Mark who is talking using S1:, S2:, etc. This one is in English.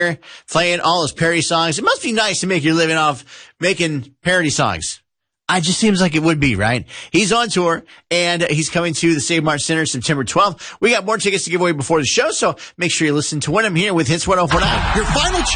S1: playing all his parody songs. It must be nice to make your living off making parody songs. It just seems like it would be, right? He's on tour, and he's coming to the Save Mart Center September 12th. We got more tickets to give away before the show, so make sure you listen to win them here with Hits 104.9.
S2: Your final